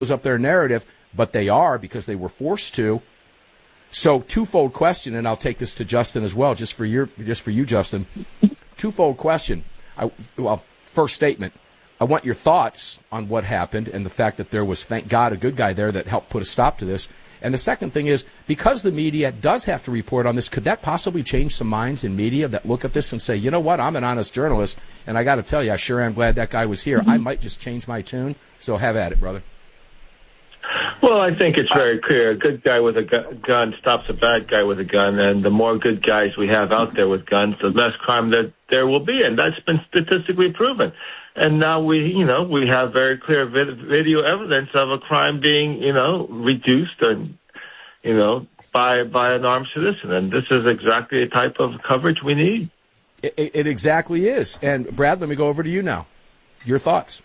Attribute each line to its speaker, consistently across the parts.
Speaker 1: up their narrative, but they are because they were forced to. So twofold question, and I'll take this to Justin as well, just for you, Justin. Twofold question. First statement. I want your thoughts on what happened and the fact that there was, thank God, a good guy there that helped put a stop to this. And the second thing is, because the media does have to report on this, could that possibly change some minds in media that look at this and say, you know what, I'm an honest journalist, and I got to tell you, I sure am glad that guy was here. I might just change my tune. So have at it, brother.
Speaker 2: Well, I think it's very clear. A good guy with a gun stops a bad guy with a gun, and the more good guys we have out there with guns, the less crime that there will be, and that's been statistically proven. And now we have very clear video evidence of a crime being, reduced and, by an armed citizen. And this is exactly the type of coverage we need.
Speaker 1: It exactly is. And Brad, let me go over to you now. Your thoughts?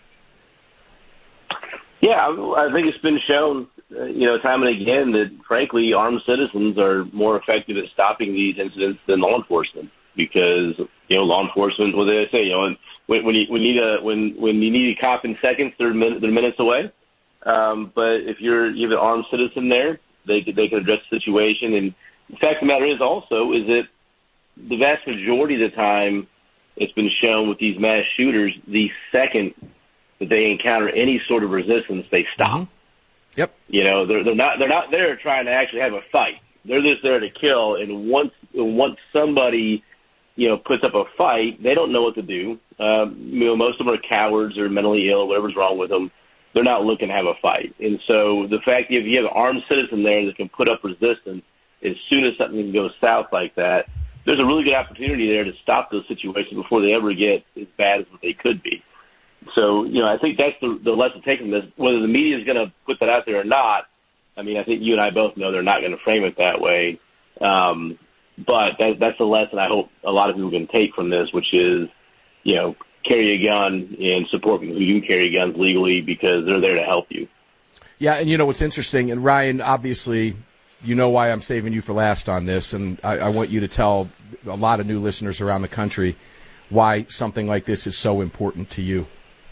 Speaker 3: Yeah, I think it's been shown, time and again that, frankly, armed citizens are more effective at stopping these incidents than law enforcement because, law enforcement, what do they say, when you need a cop in seconds, they're minutes away. But if you have an armed citizen there, they can address the situation. And the fact of the matter is that the vast majority of the time it's been shown with these mass shooters, the second that they encounter any sort of resistance, they stop.
Speaker 1: Mm-hmm. Yep.
Speaker 3: They're not there trying to actually have a fight. They're just there to kill. And once somebody, puts up a fight, they don't know what to do. Most of them are cowards or mentally ill, whatever's wrong with them. They're not looking to have a fight. And so the fact that if you have an armed citizen there that can put up resistance, as soon as something goes south like that, there's a really good opportunity there to stop those situations before they ever get as bad as what they could be. So, I think that's the lesson taken from this. Whether the media is going to put that out there or not, I think you and I both know they're not going to frame it that way. But that's the lesson I hope a lot of people can take from this, which is, carry a gun and support people who do carry guns legally because they're there to help you.
Speaker 1: Yeah, and what's interesting, and Ryan, obviously, why I'm saving you for last on this, and I want you to tell a lot of new listeners around the country why something like this is so important to you.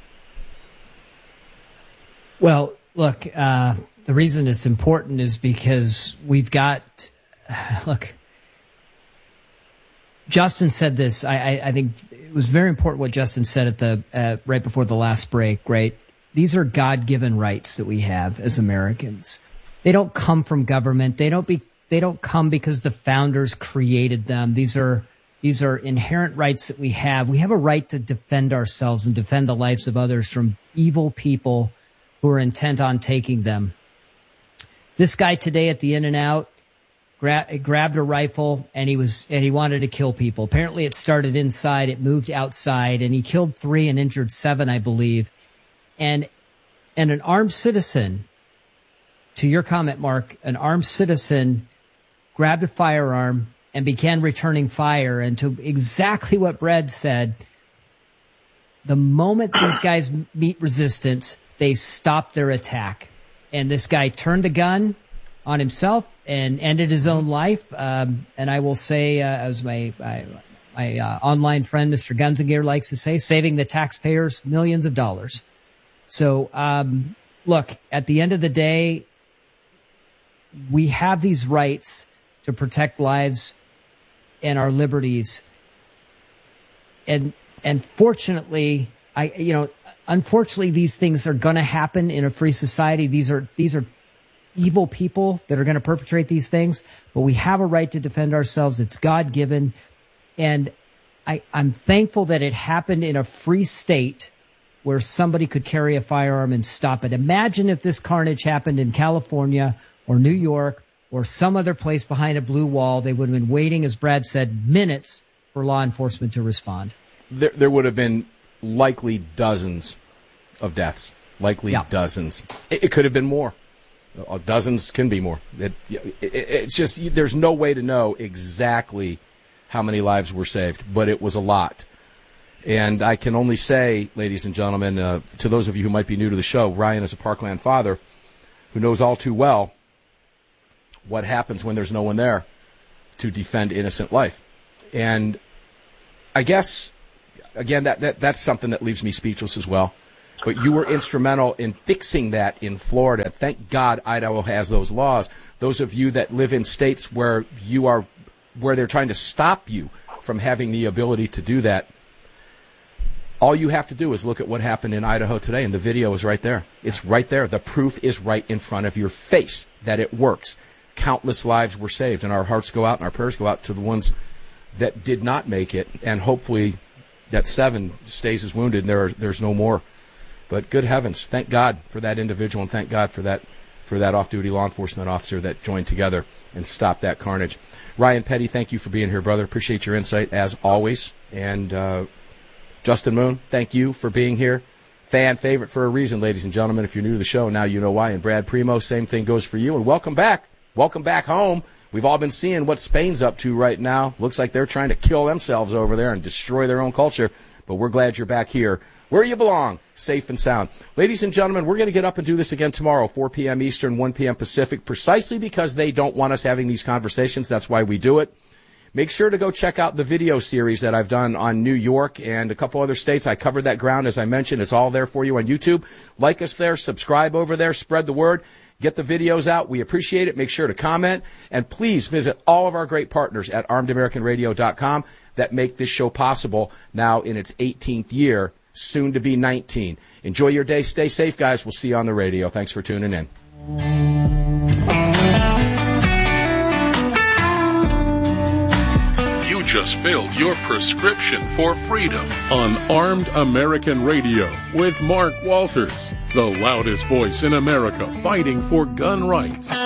Speaker 4: Well, look, the reason it's important is because we've got, Justin said this. I think it was very important what Justin said at the right before the last break, right? These are God-given rights that we have as Americans. They don't come from government. They don't come because the founders created them. These are inherent rights that we have. We have a right to defend ourselves and defend the lives of others from evil people who are intent on taking them. This guy today at the In-N-Out grabbed a rifle and he wanted to kill people. Apparently it started inside, it moved outside, and he killed 3 and injured 7, I believe. And an armed citizen, to your comment, Mark, an armed citizen grabbed a firearm and began returning fire. And to exactly what Brad said, the moment these guys meet resistance, they stopped their attack. And this guy turned the gun on himself and ended his own life. And I will say, as my online friend, Mr. Gunzinger, likes to say, saving the taxpayers millions of dollars. So, look, at the end of the day, we have these rights to protect lives and our liberties. And fortunately, unfortunately, these things are going to happen in a free society. These are evil people that are going to perpetrate these things, but we have a right to defend ourselves. It's God-given. And I'm thankful that it happened in a free state where somebody could carry a firearm and stop it. Imagine if this carnage happened in California or New York or some other place behind a blue wall. They would have been waiting, as Brad said, minutes for law enforcement to respond.
Speaker 1: There would have been likely dozens of deaths. Dozens. It could have been more. Dozens can be more. It's just there's no way to know exactly how many lives were saved, but it was a lot. And I can only say, ladies and gentlemen, to those of you who might be new to the show, Ryan is a Parkland father who knows all too well what happens when there's no one there to defend innocent life. And I guess, again, that's something that leaves me speechless as well. But you were instrumental in fixing that in Florida. Thank God Idaho has those laws. Those of you that live in states where they're trying to stop you from having the ability to do that, all you have to do is look at what happened in Idaho today, and the video is right there. It's right there. The proof is right in front of your face that it works. Countless lives were saved, and our hearts go out and our prayers go out to the ones that did not make it, and hopefully that 7 stays as wounded and there's no more. But good heavens, thank God for that individual, and thank God for that off-duty law enforcement officer that joined together and stopped that carnage. Ryan Petty, thank you for being here, brother. Appreciate your insight, as always. And Justin Moon, thank you for being here. Fan favorite for a reason, ladies and gentlemen. If you're new to the show, now you know why. And Brad Primo, same thing goes for you. And welcome back. Welcome back home. We've all been seeing what Spain's up to right now. Looks like they're trying to kill themselves over there and destroy their own culture. But we're glad you're back here where you belong, safe and sound. Ladies and gentlemen, we're going to get up and do this again tomorrow, 4 p.m. Eastern, 1 p.m. Pacific, precisely because they don't want us having these conversations. That's why we do it. Make sure to go check out the video series that I've done on New York and a couple other states. I covered that ground, as I mentioned. It's all there for you on YouTube. Like us there, subscribe over there, spread the word. Get the videos out. We appreciate it. Make sure to comment. And please visit all of our great partners at armedamericanradio.com that make this show possible now in its 18th year, soon to be 19. Enjoy your day. Stay safe, guys. We'll see you on the radio. Thanks for tuning in.
Speaker 5: You just filled your prescription for freedom on Armed American Radio with Mark Walters, the loudest voice in America fighting for gun rights.